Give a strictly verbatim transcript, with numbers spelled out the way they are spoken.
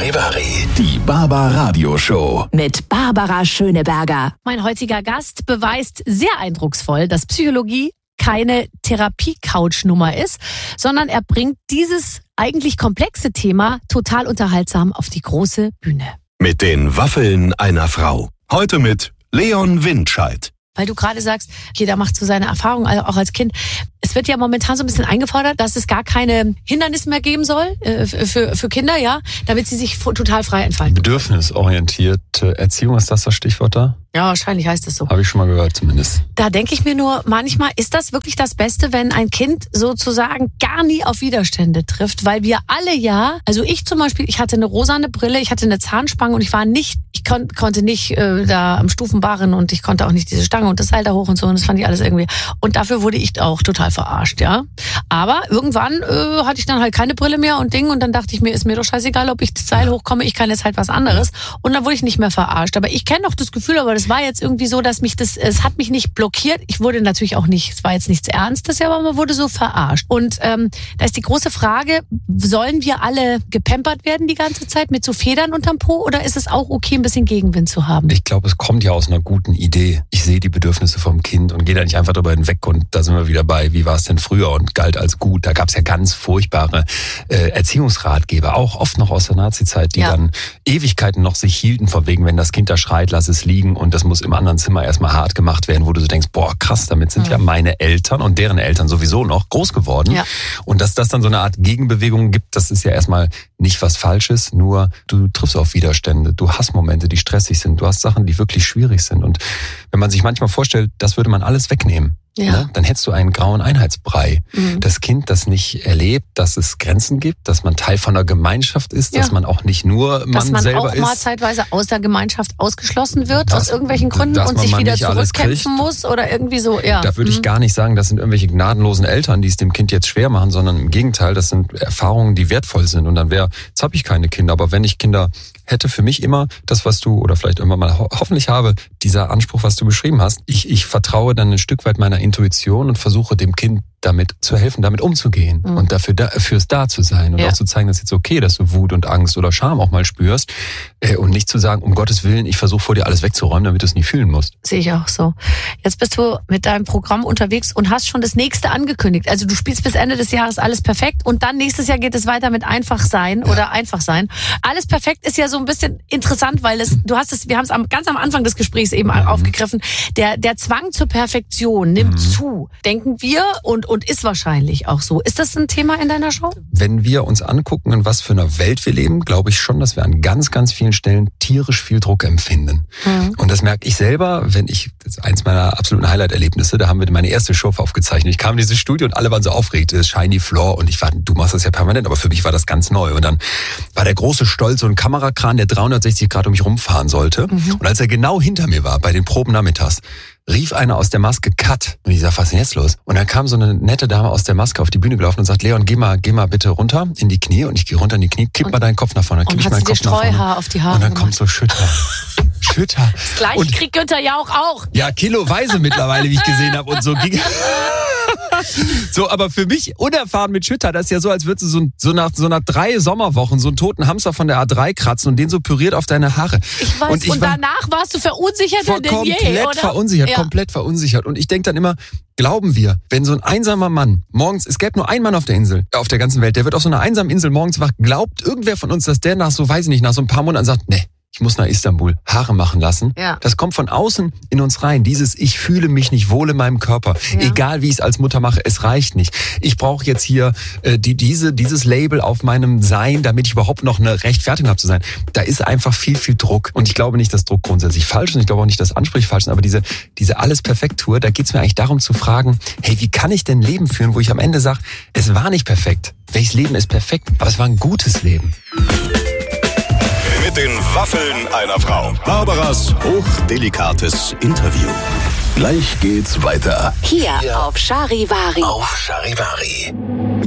Charivari, die Barbar Radio Show. Mit Barbara Schöneberger. Mein heutiger Gast beweist sehr eindrucksvoll, dass Psychologie keine Therapie-Couch-Nummer ist, sondern er bringt dieses eigentlich komplexe Thema total unterhaltsam auf die große Bühne. Mit den Waffeln einer Frau. Heute mit Leon Windscheid. Weil du gerade sagst, jeder macht so seine Erfahrungen, auch als Kind. Es wird ja momentan so ein bisschen eingefordert, dass es gar keine Hindernisse mehr geben soll äh, für, für Kinder, ja, damit sie sich total frei entfalten. Bedürfnisorientierte Erziehung, ist das das Stichwort da? Ja, wahrscheinlich heißt es so. Habe ich schon mal gehört zumindest. Da denke ich mir nur, manchmal ist das wirklich das Beste, wenn ein Kind sozusagen gar nie auf Widerstände trifft, weil wir alle ja, also ich zum Beispiel, ich hatte eine rosane Brille, ich hatte eine Zahnspange und ich war nicht, ich kon, konnte nicht äh, da am Stufenbarren und ich konnte auch nicht diese Stange und das Seil da hoch und so und das fand ich alles irgendwie. Und dafür wurde ich auch total verarscht, ja. Aber irgendwann äh, hatte ich dann halt keine Brille mehr und Ding und dann dachte ich mir, ist mir doch scheißegal, ob ich das Seil hochkomme, ich kann jetzt halt was anderes. Und dann wurde ich nicht mehr verarscht. Aber ich kenne doch das Gefühl, aber das war jetzt irgendwie so, dass mich das, es hat mich nicht blockiert. Ich wurde natürlich auch nicht, es war jetzt nichts Ernstes, aber man wurde so verarscht. Und ähm, da ist die große Frage, sollen wir alle gepampert werden die ganze Zeit mit so Federn unterm Po oder ist es auch okay, ein bisschen Gegenwind zu haben? Ich glaube, es kommt ja aus einer guten Idee. Ich sehe die Bedürfnisse vom Kind und gehe da nicht einfach drüber hinweg und da sind wir wieder bei, wie war es denn früher und galt als gut. Da gab es ja ganz furchtbare äh, Erziehungsratgeber, auch oft noch aus der Nazizeit, die ja. dann Ewigkeiten noch sich hielten, von wegen, wenn das Kind da schreit, lass es liegen und das muss im anderen Zimmer erstmal hart gemacht werden, wo du so denkst, boah krass, damit sind mhm. ja meine Eltern und deren Eltern sowieso noch groß geworden. Ja. Und dass das dann so eine Art Gegenbewegung gibt, das ist ja erstmal nicht was Falsches, nur du triffst auf Widerstände, du hast Momente, die stressig sind, du hast Sachen, die wirklich schwierig sind und wenn man sich manchmal vorstellt, das würde man alles wegnehmen. Ja. Ne? Dann hättest du einen grauen Einheitsbrei. Mhm. Das Kind, das nicht erlebt, dass es Grenzen gibt, dass man Teil von einer Gemeinschaft ist, ja. dass man auch nicht nur man, dass man selber auch ist. mal zeitweise aus der Gemeinschaft ausgeschlossen wird, dass, aus irgendwelchen Gründen und sich wieder zurückkämpfen muss oder irgendwie so. Ja. Da würde mhm. ich gar nicht sagen, das sind irgendwelche gnadenlosen Eltern, die es dem Kind jetzt schwer machen, sondern im Gegenteil, das sind Erfahrungen, die wertvoll sind. Und dann wäre, jetzt habe ich keine Kinder, aber wenn ich Kinder hätte, für mich immer das, was du oder vielleicht immer mal ho- hoffentlich habe, dieser Anspruch, was du beschrieben hast. Ich, ich vertraue dann ein Stück weit meiner Intuition und versuche dem Kind damit zu helfen, damit umzugehen mhm. und dafür da, fürs da zu sein und ja. auch zu zeigen, dass jetzt okay, dass du Wut und Angst oder Scham auch mal spürst äh, und nicht zu sagen, um Gottes Willen, ich versuche vor dir alles wegzuräumen, damit du es nie fühlen musst. Sehe ich auch so. Jetzt bist du mit deinem Programm unterwegs und hast schon das nächste angekündigt. Also du spielst bis Ende des Jahres alles perfekt und dann nächstes Jahr geht es weiter mit einfach sein ja. oder einfach sein. Alles perfekt ist ja so ein bisschen interessant, weil es, du hast es, wir haben es am, ganz am Anfang des Gesprächs eben mhm. aufgegriffen. Der, der Zwang zur Perfektion nimmt mhm. zu, denken wir und und ist wahrscheinlich auch so. Ist das ein Thema in deiner Show? Wenn wir uns angucken, in was für einer Welt wir leben, glaube ich schon, dass wir an ganz, ganz vielen Stellen tierisch viel Druck empfinden. Mhm. Und das merke ich selber, wenn ich, das ist eins meiner absoluten Highlight-Erlebnisse, da haben wir meine erste Show aufgezeichnet. Ich kam in dieses Studio und alle waren so aufgeregt, das Shiny Floor und ich war, du machst das ja permanent, aber für mich war das ganz neu. Und dann war der große Stolz, so ein Kamerakran, der dreihundertsechzig Grad um mich rumfahren sollte. Mhm. Und als er genau hinter mir war, bei den Proben nachmittags, rief einer aus der Maske Cut. Und ich sag, was ist denn jetzt los? Und dann kam so eine nette Dame aus der Maske auf die Bühne gelaufen und sagt, Leon, geh mal, geh mal bitte runter in die Knie. Und ich gehe runter in die Knie, kipp und, mal deinen Kopf nach vorne. Dann kipp ich meinen Kopf nach vorne. Streuhaar auf die Haare und dann gemacht. kommt so Schütter. Schütter. Das gleiche und, kriegt Günther ja auch auch. Ja, kiloweise mittlerweile, wie ich gesehen habe. Und so ging so, aber für mich unerfahren mit Schütter, das ist ja so, als würdest du so, so nach so nach drei Sommerwochen so einen toten Hamster von der A drei kratzen und den so püriert auf deine Haare. Ich weiß, und, ich und war danach warst du verunsicherter denn je, komplett oder? verunsichert, ja. komplett verunsichert. Und ich denke dann immer, glauben wir, wenn so ein einsamer Mann morgens, es gäbe nur einen Mann auf der Insel, auf der ganzen Welt, der wird auf so einer einsamen Insel morgens wach, glaubt irgendwer von uns, dass der nach so, weiß ich nicht, nach so ein paar Monaten sagt, nee, ich muss nach Istanbul Haare machen lassen. Ja. Das kommt von außen in uns rein. Dieses, ich fühle mich nicht wohl in meinem Körper. Ja. Egal, wie ich es als Mutter mache, es reicht nicht. Ich brauche jetzt hier äh, die, diese, dieses Label auf meinem Sein, damit ich überhaupt noch eine Rechtfertigung habe zu sein. Da ist einfach viel, viel Druck. Und ich glaube nicht, dass Druck grundsätzlich falsch ist. Und ich glaube auch nicht, dass Ansprüche falsch sind. Aber diese, diese Alles-Perfekt-Tour, da geht es mir eigentlich darum zu fragen, hey, wie kann ich denn ein Leben führen, wo ich am Ende sage, es war nicht perfekt. Welches Leben ist perfekt? Aber es war ein gutes Leben. Mit den Waffeln einer Frau. Barbaras hochdelikates Interview. Gleich geht's weiter. Hier auf Charivari. Auf Charivari.